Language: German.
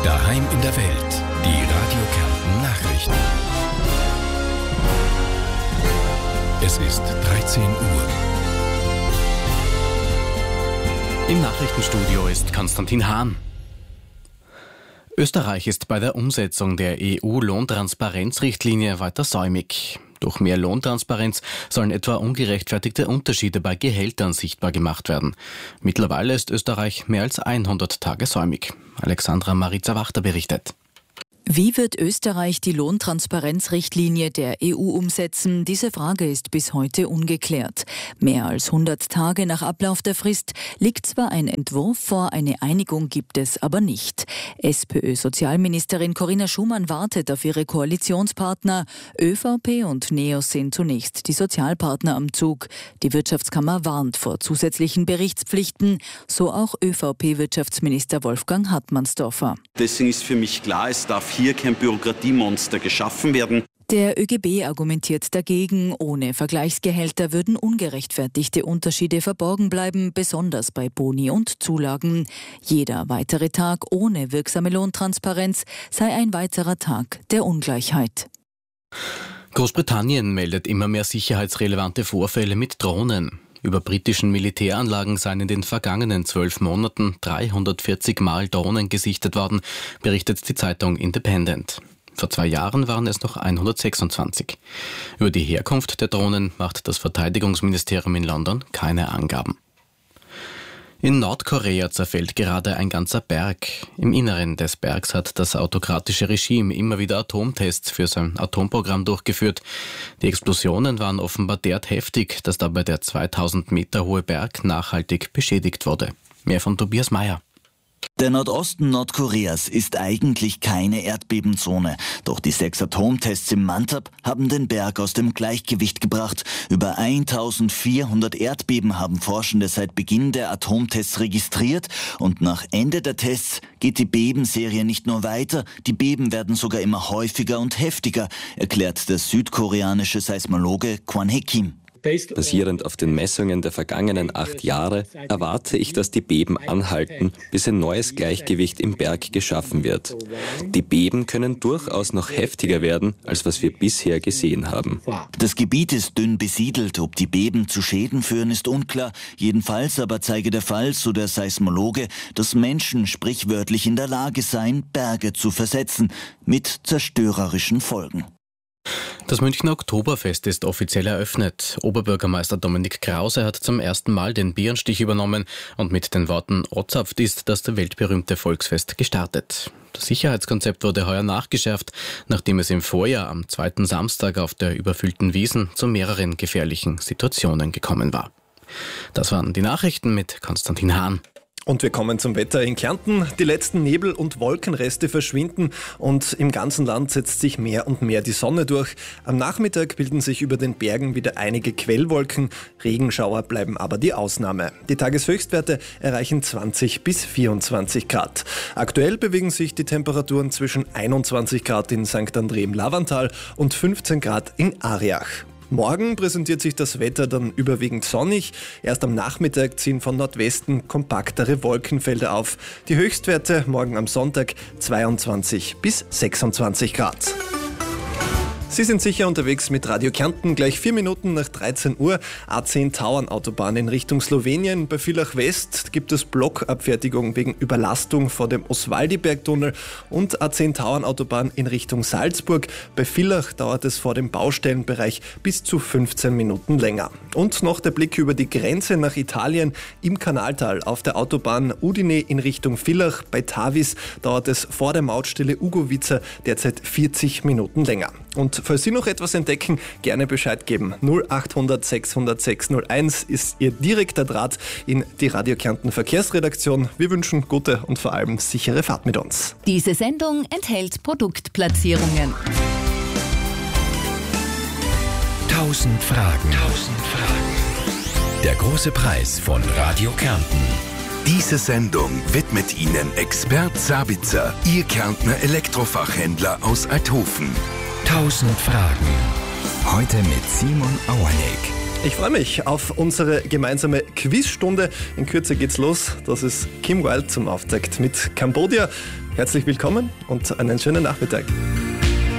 Daheim in der Welt. Die Radio Kärnten Nachrichten. Es ist 13 Uhr. Im Nachrichtenstudio ist Konstantin Hahn. Österreich ist bei der Umsetzung der EU-Lohntransparenzrichtlinie weiter säumig. Durch mehr Lohntransparenz sollen etwa ungerechtfertigte Unterschiede bei Gehältern sichtbar gemacht werden. Mittlerweile ist Österreich mehr als 100 Tage säumig. Alexandra Mariza-Wachter berichtet. Wie wird Österreich die Lohntransparenzrichtlinie der EU umsetzen? Diese Frage ist bis heute ungeklärt. Mehr als 100 Tage nach Ablauf der Frist liegt zwar ein Entwurf vor, eine Einigung gibt es aber nicht. SPÖ-Sozialministerin Corinna Schumann wartet auf ihre Koalitionspartner. ÖVP und NEOS sind zunächst die Sozialpartner am Zug. Die Wirtschaftskammer warnt vor zusätzlichen Berichtspflichten, so auch ÖVP-Wirtschaftsminister Wolfgang Hartmannsdorfer. Deswegen ist für mich klar, es darf hier kein Bürokratiemonster geschaffen werden. Der ÖGB argumentiert dagegen, ohne Vergleichsgehälter würden ungerechtfertigte Unterschiede verborgen bleiben, besonders bei Boni und Zulagen. Jeder weitere Tag ohne wirksame Lohntransparenz sei ein weiterer Tag der Ungleichheit. Großbritannien meldet immer mehr sicherheitsrelevante Vorfälle mit Drohnen. Über britischen Militäranlagen seien in den vergangenen 12 Monaten 340 Mal Drohnen gesichtet worden, berichtet die Zeitung Independent. Vor 2 Jahren waren es noch 126. Über die Herkunft der Drohnen macht das Verteidigungsministerium in London keine Angaben. In Nordkorea zerfällt gerade ein ganzer Berg. Im Inneren des Bergs hat das autokratische Regime immer wieder Atomtests für sein Atomprogramm durchgeführt. Die Explosionen waren offenbar derart heftig, dass dabei der 2000 Meter hohe Berg nachhaltig beschädigt wurde. Mehr von Tobias Meyer. Der Nordosten Nordkoreas ist eigentlich keine Erdbebenzone. Doch die 6 Atomtests im Mantab haben den Berg aus dem Gleichgewicht gebracht. Über 1400 Erdbeben haben Forschende seit Beginn der Atomtests registriert. Und nach Ende der Tests geht die Bebenserie nicht nur weiter, die Beben werden sogar immer häufiger und heftiger, erklärt der südkoreanische Seismologe Kwon Hae-kim. Basierend auf den Messungen der vergangenen 8 Jahre erwarte ich, dass die Beben anhalten, bis ein neues Gleichgewicht im Berg geschaffen wird. Die Beben können durchaus noch heftiger werden, als was wir bisher gesehen haben. Das Gebiet ist dünn besiedelt. Ob die Beben zu Schäden führen, ist unklar. Jedenfalls aber zeige der Fall, so der Seismologe, dass Menschen sprichwörtlich in der Lage seien, Berge zu versetzen, mit zerstörerischen Folgen. Das Münchner Oktoberfest ist offiziell eröffnet. Oberbürgermeister Dominik Krause hat zum ersten Mal den Bierenstich übernommen und mit den Worten "Ozapft" ist das weltberühmte Volksfest gestartet. Das Sicherheitskonzept wurde heuer nachgeschärft, nachdem es im Vorjahr am 2. Samstag auf der überfüllten Wiesn zu mehreren gefährlichen Situationen gekommen war. Das waren die Nachrichten mit Konstantin Hahn. Und wir kommen zum Wetter in Kärnten. Die letzten Nebel- und Wolkenreste verschwinden und im ganzen Land setzt sich mehr und mehr die Sonne durch. Am Nachmittag bilden sich über den Bergen wieder einige Quellwolken. Regenschauer bleiben aber die Ausnahme. Die Tageshöchstwerte erreichen 20 bis 24 Grad. Aktuell bewegen sich die Temperaturen zwischen 21 Grad in St. André im Lavantal und 15 Grad in Ariach. Morgen präsentiert sich das Wetter dann überwiegend sonnig. Erst am Nachmittag ziehen von Nordwesten kompaktere Wolkenfelder auf. Die Höchstwerte morgen am Sonntag 22 bis 26 Grad. Sie sind sicher unterwegs mit Radio Kärnten. Gleich 4 Minuten nach 13 Uhr. A10 Tauernautobahn in Richtung Slowenien. Bei Villach West gibt es Blockabfertigung wegen Überlastung vor dem Oswaldibergtunnel. Und A10 Tauernautobahn in Richtung Salzburg. Bei Villach dauert es vor dem Baustellenbereich bis zu 15 Minuten länger. Und noch der Blick über die Grenze nach Italien. Im Kanaltal auf der Autobahn Udine in Richtung Villach. Bei Tavis dauert es vor der Mautstelle Ugovica derzeit 40 Minuten länger. Und falls Sie noch etwas entdecken, gerne Bescheid geben. 0800 600 601 ist Ihr direkter Draht in die Radio Kärnten Verkehrsredaktion. Wir wünschen gute und vor allem sichere Fahrt mit uns. Diese Sendung enthält Produktplatzierungen. 1000 Fragen. Der große Preis von Radio Kärnten. Diese Sendung widmet Ihnen Expert Sabitzer, Ihr Kärntner Elektrofachhändler aus Althofen. 1000 Fragen. Heute mit Simon Auerneck. Ich freue mich auf unsere gemeinsame Quizstunde. In Kürze geht's los. Das ist Kim Wilde zum Auftakt mit Cambodia. herzlich willkommen und einen schönen Nachmittag.